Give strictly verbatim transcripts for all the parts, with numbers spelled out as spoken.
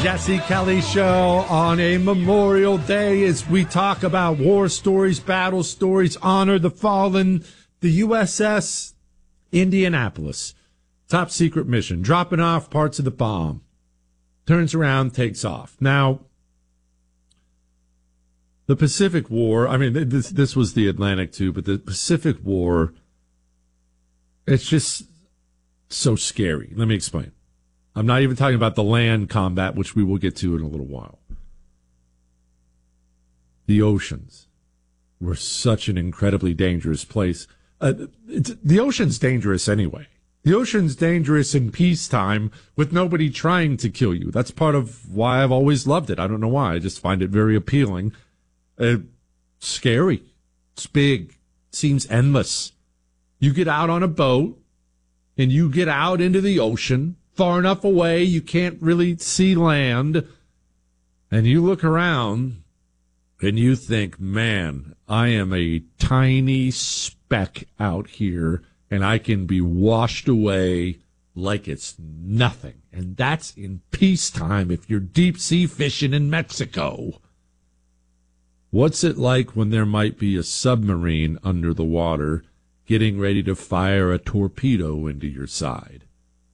Jesse Kelly Show on a Memorial Day as we talk about war stories, battle stories, honor the fallen. The U S S Indianapolis, top secret mission, dropping off parts of the bomb, turns around, takes off. Now, the Pacific War, I mean, this this was the Atlantic too, but the Pacific War, it's just so scary. Let me explain. I'm not even talking about the land combat, which we will get to in a little while. The oceans were such an incredibly dangerous place. Uh, it's, the ocean's dangerous anyway. The ocean's dangerous in peacetime with nobody trying to kill you. That's part of why I've always loved it. I don't know why. I just find it very appealing. Uh, scary. It's big. It seems endless. You get out on a boat and you get out into the ocean far enough away you can't really see land, and you look around and you think, man, I am a tiny speck out here and I can be washed away like it's nothing. And that's in peacetime if you're deep sea fishing in Mexico. What's it like when there might be a submarine under the water getting ready to fire a torpedo into your side?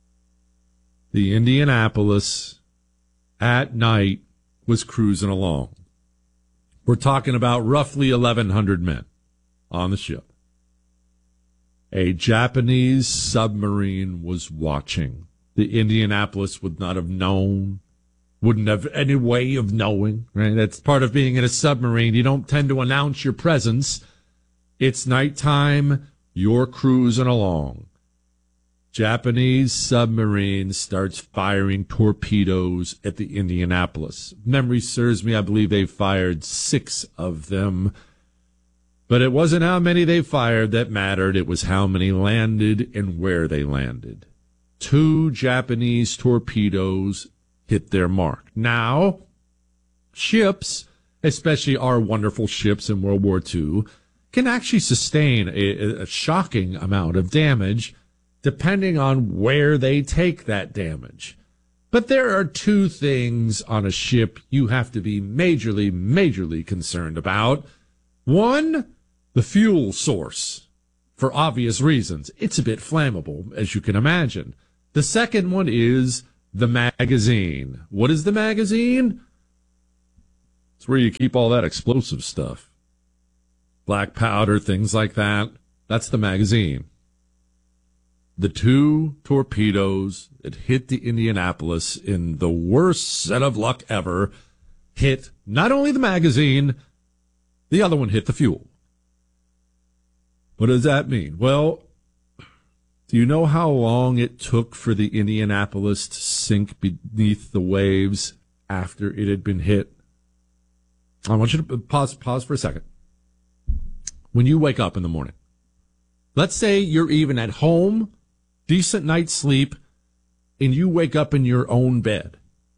The Indianapolis at night was cruising along. We're talking about roughly eleven hundred men on the ship. A Japanese submarine was watching. The Indianapolis would not have known, wouldn't have any way of knowing, right? That's part of being in a submarine. You don't tend to announce your presence. It's nighttime. You're cruising along. Japanese submarine starts firing torpedoes at the Indianapolis. Memory serves me, I believe they fired six of them. But it wasn't how many they fired that mattered. It was how many landed and where they landed. Two Japanese torpedoes hit their mark. Now, ships, especially our wonderful ships in World War Two, can actually sustain a, a shocking amount of damage depending on where they take that damage. But there are two things on a ship you have to be majorly, majorly concerned about. One, the fuel source. For obvious reasons. It's a bit flammable, as you can imagine. The second one is the magazine. What is the magazine? It's where you keep all that explosive stuff. Black powder, things like that. That's the magazine. The two torpedoes that hit the Indianapolis in the worst set of luck ever hit not only the magazine, the other one hit the fuel. What does that mean? Well, do you know how long it took for the Indianapolis to sink beneath the waves after it had been hit? I want you to pause, pause for a second. When you wake up in the morning, let's say you're even at home, decent night's sleep, and you wake up in your own bed.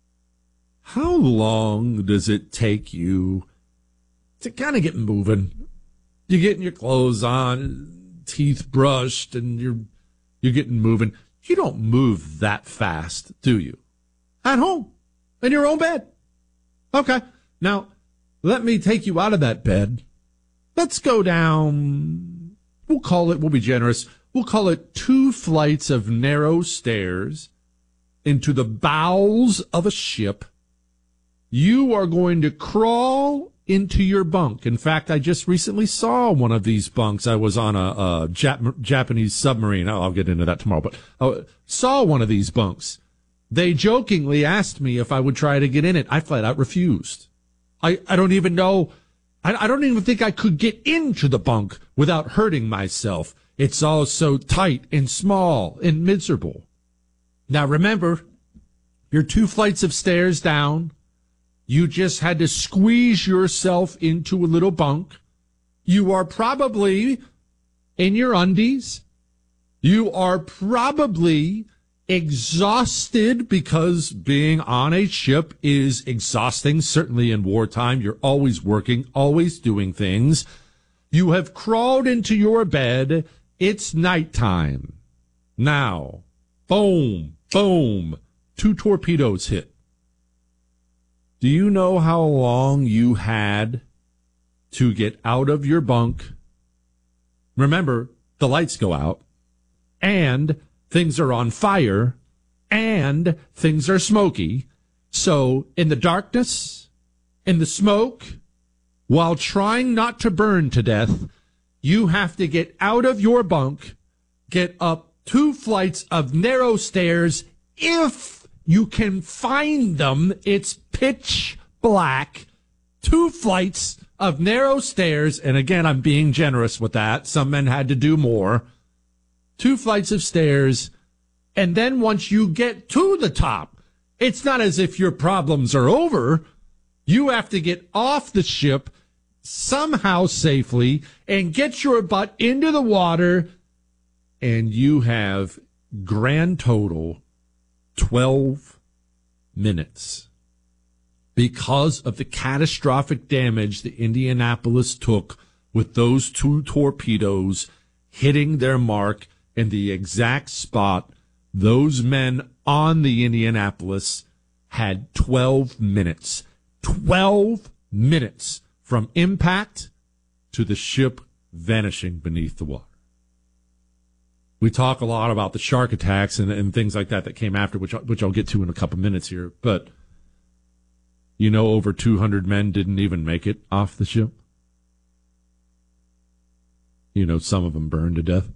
How long does it take you to kind of get moving? You're getting your clothes on, teeth brushed, and you're you're getting moving. You don't move that fast, do you? At home, in your own bed. Okay. Now, let me take you out of that bed. Let's go down, we'll call it, we'll be generous, we'll call it two flights of narrow stairs into the bowels of a ship. You are going to crawl into your bunk. In fact, I just recently saw one of these bunks. I was on a, a Jap- Japanese submarine. Oh, I'll get into that tomorrow, but I saw one of these bunks. They jokingly asked me if I would try to get in it. I flat out refused. I, I don't even know. I, I don't even think I could get into the bunk without hurting myself. It's all so tight and small and miserable. Now remember, you're two flights of stairs down. You just had to squeeze yourself into a little bunk. You are probably in your undies. You are probably exhausted because being on a ship is exhausting. Certainly in wartime, you're always working, always doing things. You have crawled into your bed. It's nighttime. Now, boom, boom, two torpedoes hit. Do you know how long you had to get out of your bunk? Remember, the lights go out, and things are on fire, and things are smoky. So in the darkness, in the smoke, while trying not to burn to death, you have to get out of your bunk, get up two flights of narrow stairs. If you can find them, it's pitch black. Two flights of narrow stairs. And again, I'm being generous with that. Some men had to do more. Two flights of stairs. And then once you get to the top, it's not as if your problems are over. You have to get off the ship somehow safely and get your butt into the water. And you have grand total twelve minutes. Because of the catastrophic damage the Indianapolis took with those two torpedoes hitting their mark in the exact spot, those men on the Indianapolis had twelve minutes. twelve minutes from impact to the ship vanishing beneath the water. We talk a lot about the shark attacks and, and things like that that came after, which, which I'll get to in a couple minutes here. But you know, over two hundred men didn't even make it off the ship. You know, some of them burned to death.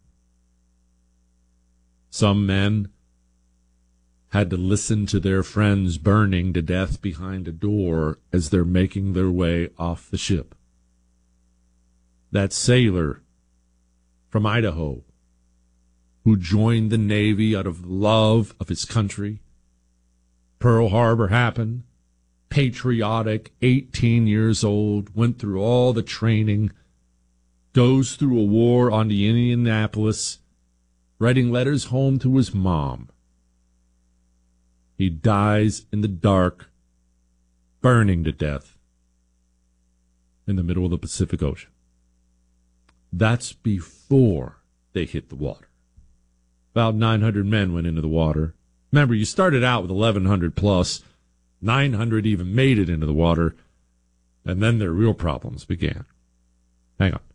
Some men had to listen to their friends burning to death behind a door as they're making their way off the ship. That sailor from Idaho who joined the Navy out of love of his country. Pearl Harbor happened. Patriotic, eighteen years old, went through all the training, goes through a war on the Indianapolis, writing letters home to his mom. He dies in the dark, burning to death in the middle of the Pacific Ocean. That's before they hit the water. About nine hundred men went into the water. Remember, you started out with eleven hundred plus. nine hundred even made it into the water, and then their real problems began. Hang on.